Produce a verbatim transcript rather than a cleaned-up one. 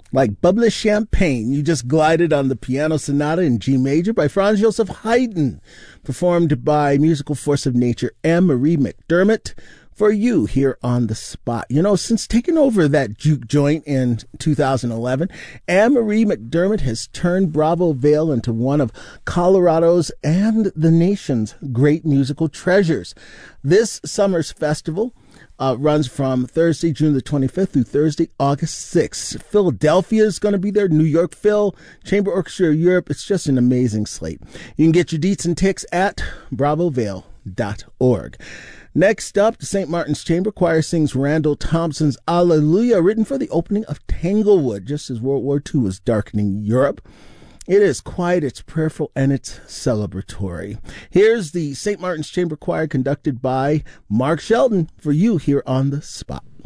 Like bubbly champagne, you just glided on the piano sonata in G major by Franz Joseph Haydn, performed by musical force of nature Anne-Marie McDermott, for you here on the spot. You know, since taking over that juke joint in two thousand eleven, Anne-Marie McDermott has turned Bravo Vale into one of Colorado's and the nation's great musical treasures. This summer's festival Uh, runs from Thursday, June the twenty-fifth through Thursday, August sixth. Philadelphia is going to be there, New York Phil, Chamber Orchestra Europe. It's just an amazing slate. You can get your deets and ticks at bravo vale dot org. Next up, the Saint Martin's Chamber Choir sings Randall Thompson's Alleluia, written for the opening of Tanglewood, just as World War Two was darkening Europe. It is quiet, it's prayerful, and it's celebratory. Here's the Saint Martin's Chamber Choir conducted by Mark Sheldon for you here on The Spot.